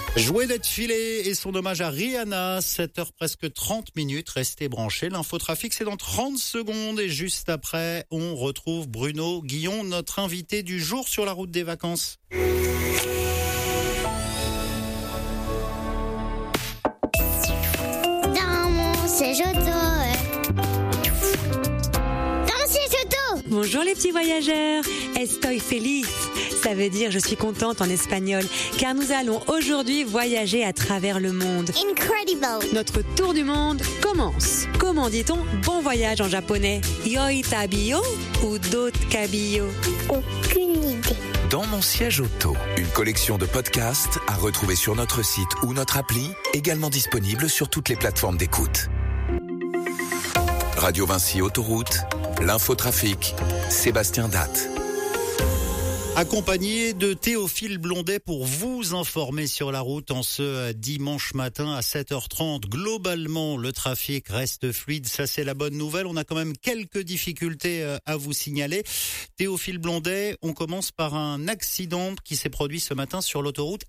Jouer d'être filé et son hommage à Rihanna, 7h presque 30 minutes, restez branchés. L'infotrafic, c'est dans 30 secondes et juste après, on retrouve Bruno Guillon, notre invité du jour sur la route des vacances. Dans mon siège auto. Dans mon siège auto. Bonjour les petits voyageurs, estoy feliz, ça veut dire je suis contente en espagnol, car nous allons aujourd'hui voyager à travers le monde. Incredible. Notre tour du monde commence. Comment dit-on bon voyage en japonais? Yoi tabiyo ou dot kabiyo? Aucune idée. Dans mon siège auto, une collection de podcasts à retrouver sur notre site ou notre appli, également disponible sur toutes les plateformes d'écoute. Radio Vinci Autoroute, l'infotrafic, Sébastien Datte. Accompagné de Théophile Blondet pour vous informer sur la route en ce dimanche matin à 7h30. Globalement, le trafic reste fluide. Ça, c'est la bonne nouvelle. On a quand même quelques difficultés à vous signaler. Théophile Blondet, on commence par un accident qui s'est produit ce matin sur l'autoroute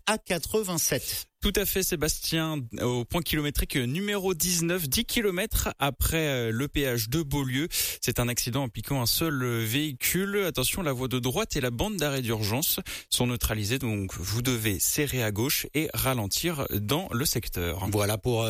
A87. Tout à fait, Sébastien, au point kilométrique numéro 19, 10 km après le péage de Beaulieu. C'est un accident impliquant un seul véhicule. Attention, la voie de droite et la bande d'arrêt d'urgence sont neutralisées, donc vous devez serrer à gauche et ralentir dans le secteur. Voilà pour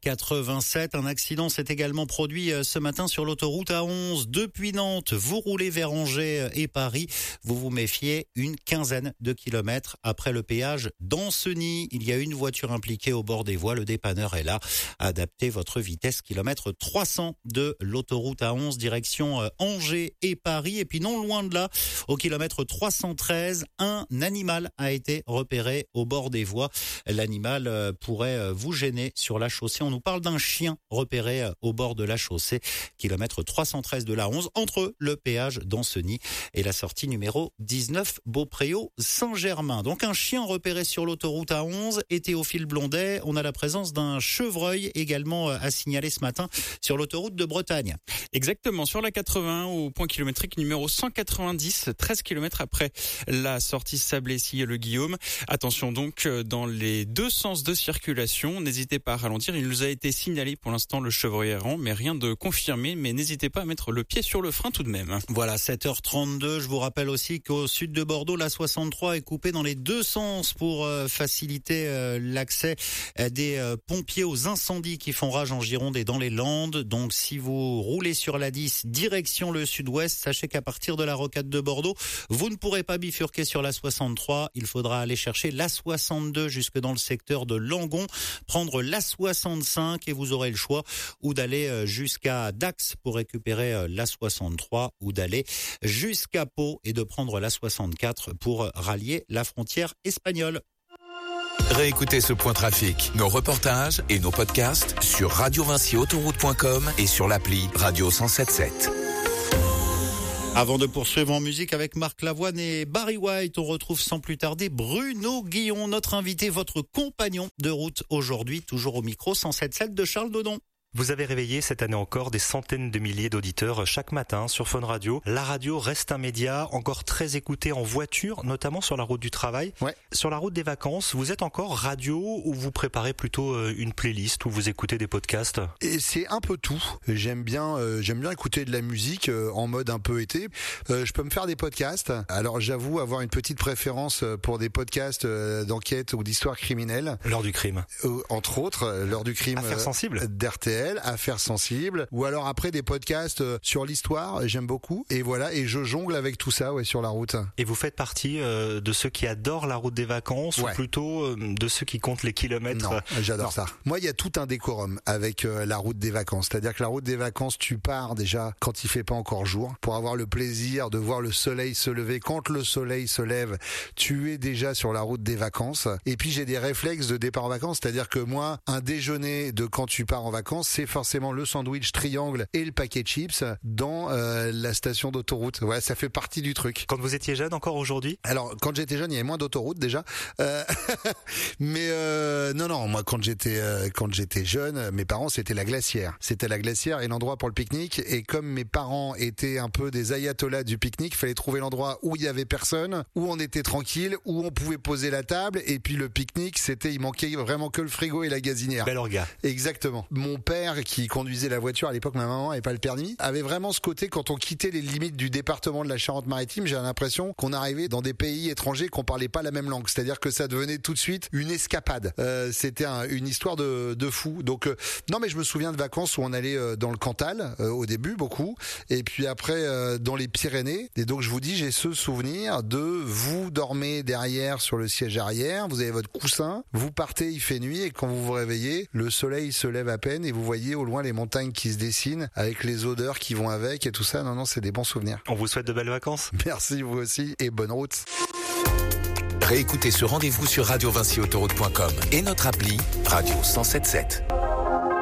l'A87. Un accident s'est également produit ce matin sur l'autoroute A11 depuis Nantes. Vous roulez vers Angers et Paris. Vous vous méfiez, une quinzaine de kilomètres après le péage d'Ancenis. Il y a une voiture impliquée au bord des voies. Le dépanneur est là. Adaptez votre vitesse kilomètre 300 de l'autoroute A11 direction Angers et Paris. Et puis non loin de là, au kilomètre 313, un animal a été repéré au bord des voies. L'animal pourrait vous gêner sur la chaussée. On nous parle d'un chien repéré au bord de la chaussée, kilomètre 313 de l'A11, entre le péage d'Ancenis et la sortie numéro 19 Beaupréau-Saint-Germain. Donc un chien repéré sur l'autoroute A11 et Théophile Blondet. On a la présence d'un chevreuil également à signaler ce matin sur l'autoroute de Bretagne. Exactement, sur la 80 au point kilométrique numéro 190, 13 km après la sortie Sablé-Sillé-le Guillaume. Attention donc dans les deux sens de circulation, n'hésitez pas à ralentir. Il nous a été signalé pour l'instant le chevreuil errant, mais rien de confirmé, mais n'hésitez pas à mettre le pied sur le frein tout de même. Voilà, 7h32, je vous rappelle aussi qu'au sud de Bordeaux, la 63 est coupée dans les deux sens pour faciliter l'accès des pompiers aux incendies qui font rage en Gironde et dans les Landes. Donc si vous roulez sur la 10 direction le sud-ouest, sachez qu'à partir de la rocade de Bordeaux, vous ne pourrez pas bifurquer sur la 63. Il faudra aller chercher la 62 jusque dans le secteur de Langon, prendre la 65 et vous aurez le choix ou d'aller jusqu'à Dax pour récupérer la 63 ou d'aller jusqu'à Pau et de prendre la 64 pour rallier la frontière espagnole. Réécoutez ce point trafic, nos reportages et nos podcasts sur radiovinciautoroute.com et sur l'appli Radio 107.7. Avant de poursuivre en musique avec Marc Lavoine et Barry White, on retrouve sans plus tarder Bruno Guillon, notre invité, votre compagnon de route aujourd'hui, toujours au micro 107.7 de Charles Dodon. Vous avez réveillé cette année encore des centaines de milliers d'auditeurs chaque matin sur Fun Radio. La radio reste un média encore très écouté en voiture, notamment sur la route du travail. Ouais. Sur la route des vacances, vous êtes encore radio ou vous préparez plutôt une playlist ou vous écoutez des podcasts? Et c'est un peu tout. J'aime bien écouter de la musique en mode un peu été. Je peux me faire des podcasts. Alors j'avoue avoir une petite préférence pour des podcasts d'enquête ou d'histoire criminelle. L'heure du crime. Entre autres, l'heure du crime. Affaires sensibles. d'RTL. Affaires sensibles, ou alors après des podcasts sur l'histoire, j'aime beaucoup, et voilà, et je jongle avec tout ça, sur la route. Et vous faites partie de ceux qui adorent la route des vacances, ou plutôt de ceux qui comptent les kilomètres? Non, j'adore ça. Moi, il y a tout un décorum avec la route des vacances, c'est-à-dire que la route des vacances, tu pars déjà quand il fait pas encore jour, pour avoir le plaisir de voir le soleil se lever. Quand le soleil se lève, tu es déjà sur la route des vacances, et puis j'ai des réflexes de départ en vacances, c'est-à-dire que moi, un déjeuner de quand tu pars en vacances, c'est forcément le sandwich triangle et le paquet de chips dans la station d'autoroute. Ouais, ça fait partie du truc. Quand vous étiez jeune, encore aujourd'hui? Alors, quand j'étais jeune, il y avait moins d'autoroutes déjà. Mais non, moi quand j'étais jeune, mes parents c'était la Glacière. C'était la Glacière et l'endroit pour le pique-nique. Et comme mes parents étaient un peu des ayatollahs du pique-nique, il fallait trouver l'endroit où il y avait personne, où on était tranquille, où on pouvait poser la table. Et puis le pique-nique, il manquait vraiment que le frigo et la gazinière. Bel orga. Exactement. Mon père qui conduisait la voiture à l'époque, ma maman n'avait pas le permis, avait vraiment ce côté quand on quittait les limites du département de la Charente-Maritime, j'ai l'impression qu'on arrivait dans des pays étrangers qu'on parlait pas la même langue. C'est-à-dire que ça devenait tout de suite une escapade. C'était une histoire de fou. Donc non, mais je me souviens de vacances où on allait dans le Cantal au début beaucoup, et puis après dans les Pyrénées. Et donc je vous dis, j'ai ce souvenir de vous dormez derrière sur le siège arrière, vous avez votre coussin, vous partez, il fait nuit, et quand vous vous réveillez, le soleil se lève à peine et vous voyez au loin les montagnes qui se dessinent avec les odeurs qui vont avec et tout ça. Non, c'est des bons souvenirs. On vous souhaite de belles vacances. Merci, vous aussi, et bonne route. Réécoutez ce rendez-vous sur radiovinciautoroute.com et notre appli Radio 107.7.